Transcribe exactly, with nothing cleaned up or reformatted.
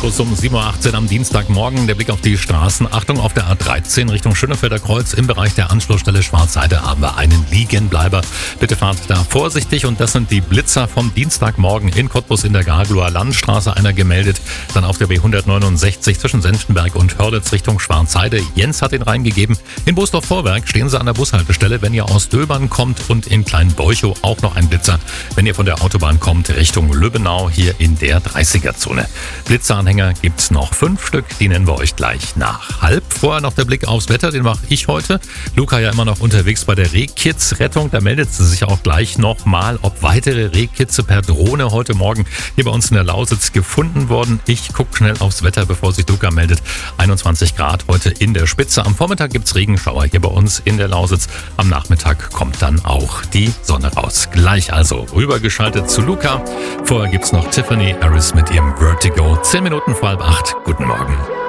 Infos um sieben Uhr achtzehn am Dienstagmorgen. Der Blick auf die Straßen. Achtung, auf der A dreizehn Richtung Schönefelder Kreuz im Bereich der Anschlussstelle Schwarzheide haben wir einen Liegenbleiber. Bitte fahrt da vorsichtig, und das sind die Blitzer vom Dienstagmorgen in Cottbus in der Gagloer Landstraße, einer gemeldet. Dann auf der B hundertneunundsechzig zwischen Senftenberg und Hörlitz Richtung Schwarzheide. Jens hat ihn reingegeben. In Boosdorf-Vorwerk stehen Sie an der Bushaltestelle, wenn ihr aus Döbern kommt, und in Kleinbeuchow auch noch ein Blitzer, wenn ihr von der Autobahn kommt Richtung Lübbenau hier in der dreißiger-Zone. Blitzeranhänger gibt's noch fünf Stück, die nennen wir euch gleich nach halb. Vorher noch der Blick aufs Wetter, den mache ich heute. Luca ja immer noch unterwegs bei der Rehkitzrettung, da meldet sie sich auch gleich nochmal, ob weitere Rehkitze per Drohne heute Morgen hier bei uns in der Lausitz gefunden wurden. Ich gucke schnell aufs Wetter, bevor sich Luca meldet. einundzwanzig Grad heute in der Spitze. Am Vormittag gibt's Regenschauer hier bei uns in der Lausitz. Am Nachmittag kommt dann auch die Sonne raus. Gleich also rübergeschaltet zu Luca. Vorher gibt's noch Tiffany Harris mit ihrem Vertigo. Zehn Minuten vor halb acht. Guten Morgen.